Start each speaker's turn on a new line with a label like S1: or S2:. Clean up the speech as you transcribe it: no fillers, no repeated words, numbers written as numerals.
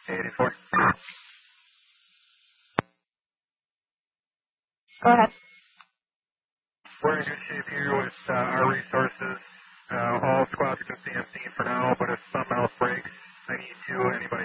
S1: 84.
S2: Go ahead.
S1: We're in good shape here with our resources. All squads are going to stay on scene for now, but if something else breaks, I need anybody